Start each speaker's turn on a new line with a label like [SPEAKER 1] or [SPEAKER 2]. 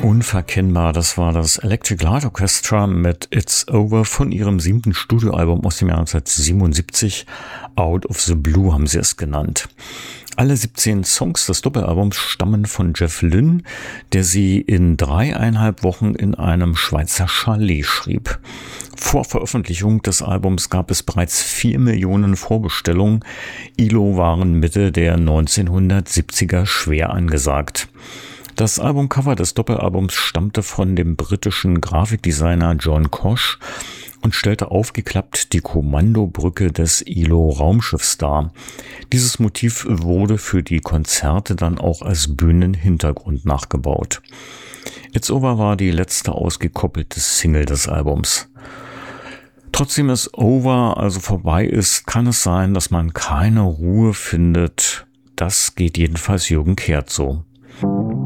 [SPEAKER 1] Unverkennbar, das war das Electric Light Orchestra mit It's Over von ihrem 7. Studioalbum aus dem Jahr 1977. Out of the Blue haben sie es genannt. Alle 17 Songs des Doppelalbums stammen von Jeff Lynne, der sie in 3,5 Wochen in einem Schweizer Chalet schrieb. Vor Veröffentlichung des Albums gab es bereits 4 Millionen Vorbestellungen. ILO waren Mitte der 1970er schwer angesagt. Das Albumcover des Doppelalbums stammte von dem britischen Grafikdesigner John Koch und stellte aufgeklappt die Kommandobrücke des ILO-Raumschiffs dar. Dieses Motiv wurde für die Konzerte dann auch als Bühnenhintergrund nachgebaut. It's Over war die letzte ausgekoppelte Single des Albums. Trotzdem es over, also vorbei ist, kann es sein, dass man keine Ruhe findet. Das geht jedenfalls Jürgen Kehrt so.